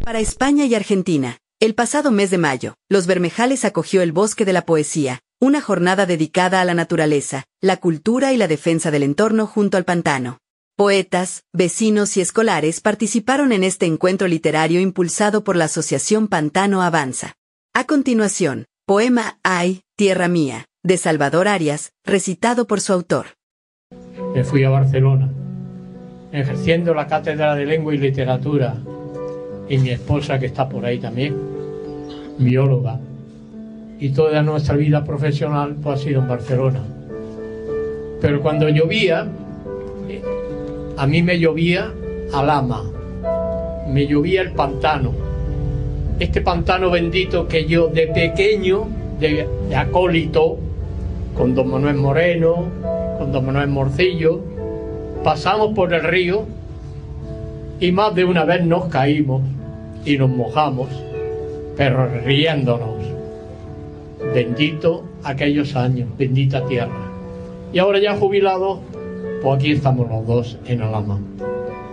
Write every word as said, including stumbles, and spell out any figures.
Para España y Argentina, el pasado mes de mayo, Los Bermejales acogió el Bosque de la Poesía, una jornada dedicada a la naturaleza, la cultura y la defensa del entorno junto al pantano. Poetas, vecinos y escolares participaron en este encuentro literario impulsado por la Asociación Pantano Avanza. A continuación, poema Ay, Tierra Mía, de Salvador Arias, recitado por su autor. Me fui a Barcelona, ejerciendo la cátedra de Lengua y Literatura, y mi esposa, que está por ahí también, bióloga, y toda nuestra vida profesional pues, ha sido en Barcelona. Pero cuando llovía, a mí me llovía al ama, me llovía el pantano, este pantano bendito que yo de pequeño, de, de acólito, con don Manuel Moreno, con don Manuel Morcillo, pasamos por el río y más de una vez nos caímos y nos mojamos, pero riéndonos. Bendito aquellos años, bendita tierra. Y ahora ya jubilados, pues aquí estamos los dos en Alhama.